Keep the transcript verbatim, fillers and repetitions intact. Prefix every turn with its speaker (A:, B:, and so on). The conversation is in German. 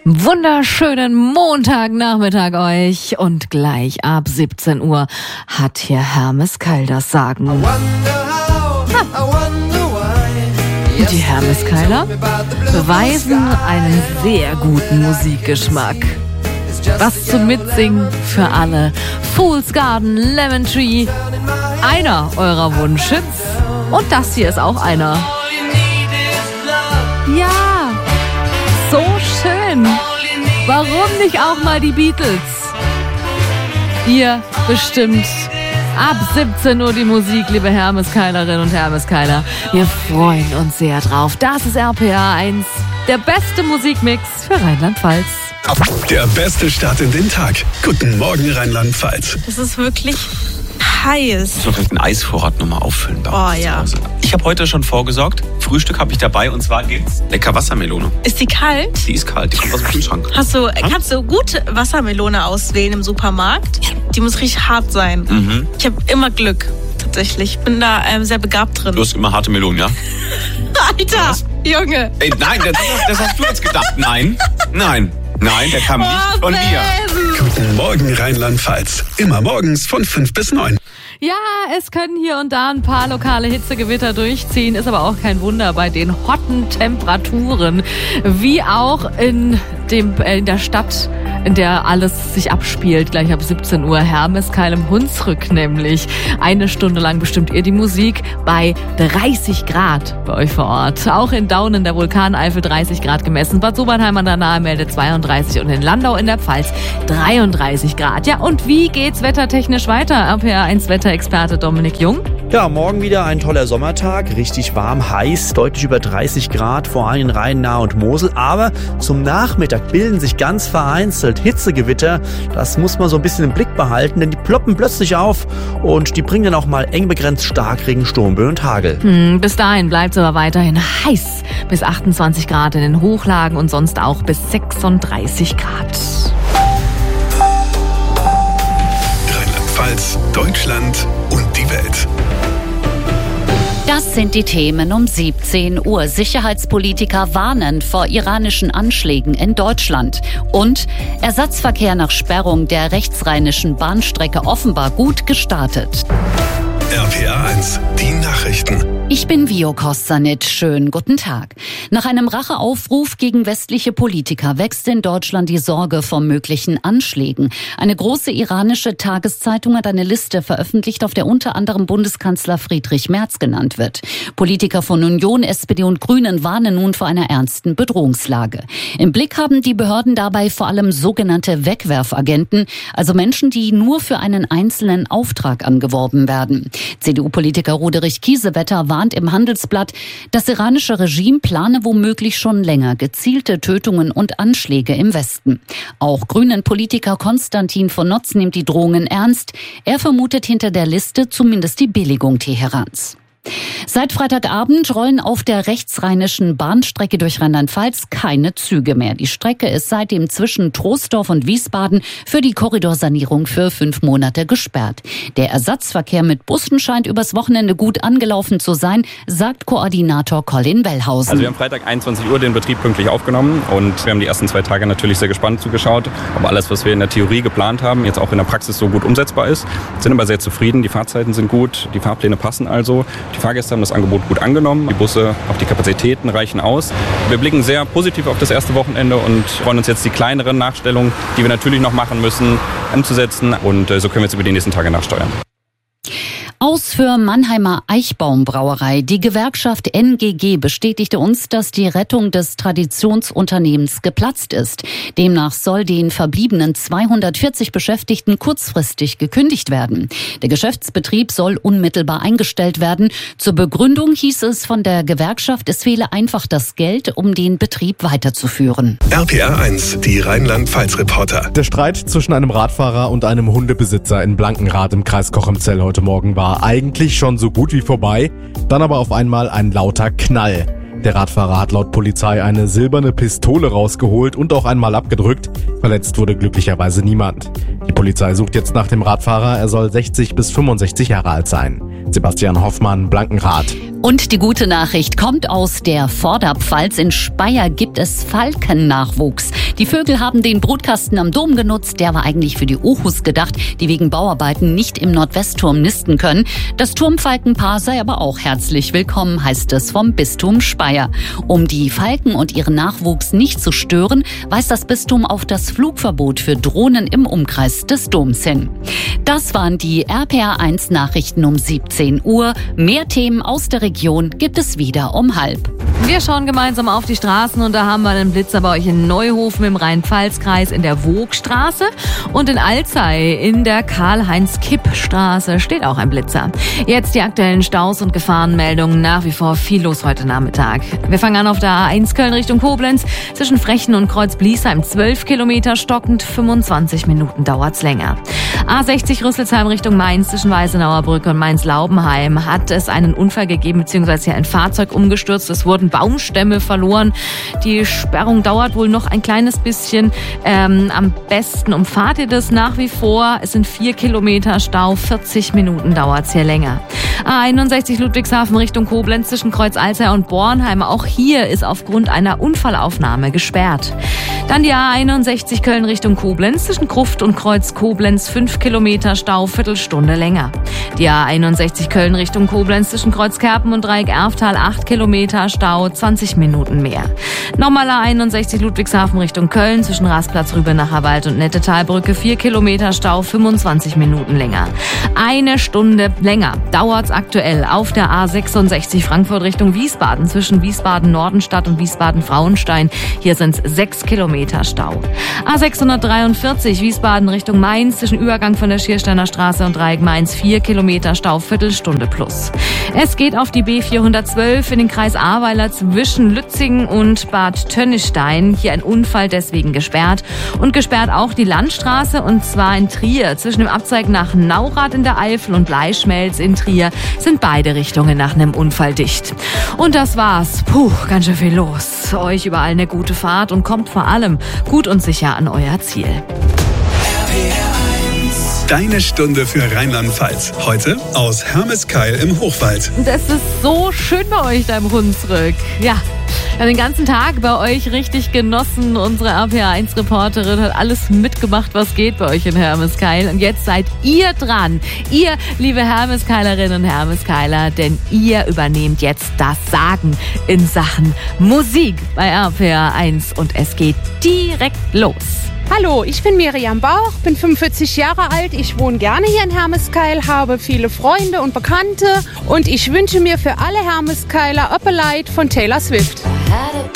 A: Wunderschönen Montagnachmittag euch und gleich ab siebzehn Uhr hat hier Hermes Keil das Sagen. Ha. Die Hermes Keiler beweisen einen sehr guten Musikgeschmack. Was zum Mitsingen für alle. Fool's Garden, Lemon Tree, einer eurer Wunschhits. Und das hier ist auch einer. Ja, so schön. Warum nicht auch mal die Beatles? Ihr bestimmt ab siebzehn Uhr die Musik, liebe Hermes-Keilerinnen und Hermes-Keiler. Wir freuen uns sehr drauf. Das ist R P R eins, der beste Musikmix für Rheinland-Pfalz.
B: Der beste Start in den Tag. Guten Morgen, Rheinland-Pfalz.
C: Es ist wirklich heiß.
D: Ich muss vielleicht den Eisvorrat nochmal auffüllen.
C: Oh ja.
D: Ich habe heute schon vorgesorgt. Frühstück habe ich dabei und zwar gibt's lecker Wassermelone.
C: Ist die kalt?
D: Die ist kalt, die kommt aus dem Kühlschrank.
C: Hast du, kannst du gut Wassermelone auswählen im Supermarkt? Die muss richtig hart sein.
D: Mhm.
C: Ich habe immer Glück, tatsächlich. Ich bin da ähm, sehr begabt drin.
D: Du hast immer harte Melonen, ja?
C: Alter,
D: Was?
C: Junge.
D: Ey, nein, das, das hast du jetzt gedacht. Nein, nein, nein, der kam nicht
C: Oh,
D: von dir.
B: Guten Morgen, Rheinland-Pfalz. Immer morgens von fünf bis neun.
A: Ja, es können hier und da ein paar lokale Hitzegewitter durchziehen, ist aber auch kein Wunder bei den hotten Temperaturen, wie auch in, dem, äh, in der Stadt, in der alles sich abspielt, gleich ab siebzehn Uhr, Hermeskeil im Hunsrück nämlich. Eine Stunde lang bestimmt ihr die Musik bei dreißig Grad bei euch vor Ort. Auch in Daun in der Vulkaneifel dreißig Grad gemessen, Bad Sobernheim an der Nahe meldet zweiunddreißig und in Landau in der Pfalz dreiunddreißig Grad. Ja, und wie geht's wettertechnisch weiter? R P R eins Wetterexperte Dominik Jung.
E: Ja, morgen wieder ein toller Sommertag, richtig warm, heiß, deutlich über dreißig Grad, vor allem in Rhein, Nahe und Mosel. Aber zum Nachmittag bilden sich ganz vereinzelt Hitzegewitter. Das muss man so ein bisschen im Blick behalten, denn die ploppen plötzlich auf und die bringen dann auch mal eng begrenzt Starkregen, Sturmböen und Hagel.
A: Hm, bis dahin bleibt es aber weiterhin heiß, bis achtundzwanzig Grad in den Hochlagen und sonst auch bis sechsunddreißig Grad.
B: Rheinland-Pfalz, Deutschland und die Welt.
F: Das sind die Themen um siebzehn Uhr. Sicherheitspolitiker warnen vor iranischen Anschlägen in Deutschland. Und Ersatzverkehr nach Sperrung der rechtsrheinischen Bahnstrecke offenbar gut gestartet.
B: R P R eins, die Nachrichten.
F: Ich bin Vio Kostanit. Schönen guten Tag. Nach einem Racheaufruf gegen westliche Politiker wächst in Deutschland die Sorge vor möglichen Anschlägen. Eine große iranische Tageszeitung hat eine Liste veröffentlicht, auf der unter anderem Bundeskanzler Friedrich Merz genannt wird. Politiker von Union, S P D und Grünen warnen nun vor einer ernsten Bedrohungslage. Im Blick haben die Behörden dabei vor allem sogenannte Wegwerfagenten, also Menschen, die nur für einen einzelnen Auftrag angeworben werden. C D U-Politiker Roderich Kiesewetter warnt im Handelsblatt, das iranische Regime plane womöglich schon länger gezielte Tötungen und Anschläge im Westen. Auch Grünen-Politiker Konstantin von Notz nimmt die Drohungen ernst. Er vermutet hinter der Liste zumindest die Billigung Teherans. Seit Freitagabend rollen auf der rechtsrheinischen Bahnstrecke durch Rheinland-Pfalz keine Züge mehr. Die Strecke ist seitdem zwischen Troisdorf und Wiesbaden für die Korridorsanierung für fünf Monate gesperrt. Der Ersatzverkehr mit Bussen scheint übers Wochenende gut angelaufen zu sein, sagt Koordinator Colin Wellhausen.
G: Also wir haben Freitag einundzwanzig Uhr den Betrieb pünktlich aufgenommen und wir haben die ersten zwei Tage natürlich sehr gespannt zugeschaut, ob alles, was wir in der Theorie geplant haben, jetzt auch in der Praxis so gut umsetzbar ist. Sind aber sehr zufrieden, die Fahrzeiten sind gut, die Fahrpläne passen also. Die Fahrgäste haben das Angebot gut angenommen. Die Busse, auch die Kapazitäten reichen aus. Wir blicken sehr positiv auf das erste Wochenende und freuen uns jetzt, die kleineren Nachstellungen, die wir natürlich noch machen müssen, umzusetzen. Und so können wir jetzt über die nächsten Tage nachsteuern.
F: Aus für Mannheimer Eichbaum-Brauerei. Die Gewerkschaft N G G bestätigte uns, dass die Rettung des Traditionsunternehmens geplatzt ist. Demnach soll den verbliebenen zweihundertvierzig Beschäftigten kurzfristig gekündigt werden. Der Geschäftsbetrieb soll unmittelbar eingestellt werden. Zur Begründung hieß es von der Gewerkschaft, es fehle einfach das Geld, um den Betrieb weiterzuführen.
B: R P R eins, die Rheinland-Pfalz-Reporter.
H: Der Streit zwischen einem Radfahrer und einem Hundebesitzer in Blankenrath im Kreis Cochem-Zell heute Morgen war eigentlich schon so gut wie vorbei, dann aber auf einmal ein lauter Knall. Der Radfahrer hat laut Polizei eine silberne Pistole rausgeholt und auch einmal abgedrückt. Verletzt wurde glücklicherweise niemand. Die Polizei sucht jetzt nach dem Radfahrer. Er soll sechzig bis fünfundsechzig Jahre alt sein. Sebastian Hoffmann, Blankenrath.
F: Und die gute Nachricht kommt aus der Vorderpfalz. In Speyer gibt es Falkennachwuchs. Die Vögel haben den Brutkasten am Dom genutzt. Der war eigentlich für die Ohus gedacht, die wegen Bauarbeiten nicht im Nordwestturm nisten können. Das Turmfalkenpaar sei aber auch herzlich willkommen, heißt es vom Bistum Speyer. Um die Falken und ihren Nachwuchs nicht zu stören, weist das Bistum auf das Flugverbot für Drohnen im Umkreis des Doms hin. Das waren die R P R eins Nachrichten um siebzehn Uhr. Mehr Themen aus der Region gibt es wieder um halb.
A: Wir schauen gemeinsam auf die Straßen und da haben wir einen Blitzer bei euch in Neuhofen im Rhein-Pfalz-Kreis in der Wogstraße und in Alzey in der Karl-Heinz-Kipp-Straße steht auch ein Blitzer. Jetzt die aktuellen Staus und Gefahrenmeldungen, nach wie vor viel los heute Nachmittag. Wir fangen an auf der A eins Köln Richtung Koblenz, zwischen Frechen und Kreuz-Bliesheim zwölf Kilometer stockend, fünfundzwanzig Minuten dauert's länger. A sechzig Rüsselsheim Richtung Mainz, zwischen Weißenauer Brücke und Mainz-Laubenheim hat es einen Unfall gegeben, beziehungsweise hier ein Fahrzeug umgestürzt. Es wurden Baumstämme verloren. Die Sperrung dauert wohl noch ein kleines bisschen. Ähm, am besten umfahrt ihr das nach wie vor. Es sind vier Kilometer Stau, vierzig Minuten dauert's hier länger. A einundsechzig Ludwigshafen Richtung Koblenz zwischen Kreuz Alzey und Bornheim. Auch hier ist aufgrund einer Unfallaufnahme gesperrt. Dann die A einundsechzig Köln Richtung Koblenz zwischen Gruft und Kreuz Koblenz fünf Kilometer Stau, Viertelstunde länger. Die A einundsechzig Köln Richtung Koblenz zwischen Kreuz Kerpen und Dreieck Erftal acht Kilometer Stau, zwanzig Minuten mehr. Nochmal A einundsechzig Ludwigshafen Richtung Köln zwischen Rastplatz Rübenacher Wald und Nettetalbrücke vier Kilometer Stau, fünfundzwanzig Minuten länger. Eine Stunde länger dauert's aktuell auf der A sechsundsechzig Frankfurt Richtung Wiesbaden zwischen Wiesbaden-Nordenstadt und Wiesbaden-Frauenstein. Hier sind's sechs Kilometer Stau. A sechshundertdreiundvierzig Wiesbaden Richtung Mainz zwischen Übergang von der Schiersteiner Straße und Dreieck Mainz vier Kilometer Stau, Viertelstunde plus. Es geht auf die B vierhundertzwölf in den Kreis Ahrweiler zwischen Lützingen und Bad Tönnistein. Hier ein Unfall, deswegen gesperrt. Und gesperrt auch die Landstraße, und zwar in Trier. Zwischen dem Abzweig nach Naurath in der Eifel und Bleischmelz in Trier sind beide Richtungen nach einem Unfall dicht. Und das war's. Puh, ganz schön viel los. Euch überall eine gute Fahrt und kommt vor allem gut und sicher an euer Ziel.
B: Deine Stunde für Rheinland-Pfalz. Heute aus Hermeskeil im Hochwald.
A: Das ist so schön bei euch da im Hunsrück. Ja, wir haben den ganzen Tag bei euch richtig genossen. Unsere R P R eins Reporterin hat alles mitgemacht, was geht bei euch in Hermeskeil. Und jetzt seid ihr dran. Ihr, liebe Hermeskeilerinnen und Hermeskeiler, denn ihr übernehmt jetzt das Sagen in Sachen Musik bei R P R eins. Und es geht direkt los.
I: Hallo, ich bin Miriam Bauch, bin fünfundvierzig Jahre alt, ich wohne gerne hier in Hermeskeil, habe viele Freunde und Bekannte und ich wünsche mir für alle Hermeskeiler Up a Light von Taylor Swift.